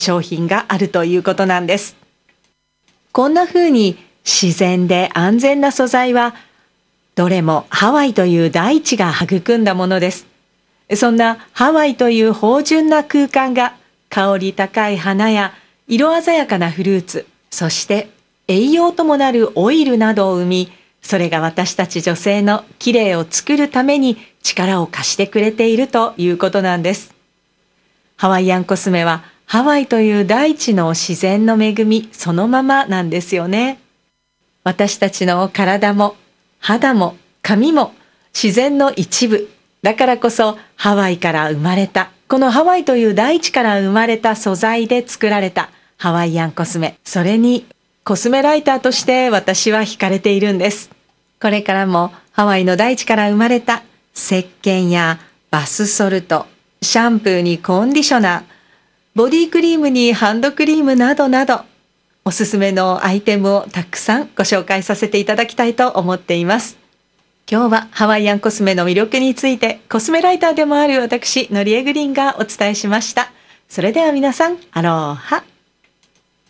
商品があるということなんです。こんな風に自然で安全な素材はどれもハワイという大地が育んだものです。そんなハワイという芳醇な空間が香り高い花や色鮮やかなフルーツ、そして栄養ともなるオイルなどを生み、それが私たち女性の綺麗を作るために力を貸してくれているということなんです。ハワイアンコスメはハワイという大地の自然の恵みそのままなんですよね。私たちの体も肌も髪も自然の一部だからこそ、ハワイから生まれた、このハワイという大地から生まれた素材で作られたハワイアンコスメ、それにコスメライターとして私は惹かれているんです。これからもハワイの大地から生まれた石鹸やバスソルト、シャンプーにコンディショナー、ボディクリームにハンドクリームなどなど、おすすめのアイテムをたくさんご紹介させていただきたいと思っています。今日はハワイアンコスメの魅力についてコスメライターでもある私のりえグリーンがお伝えしました。それでは皆さん、アローハ。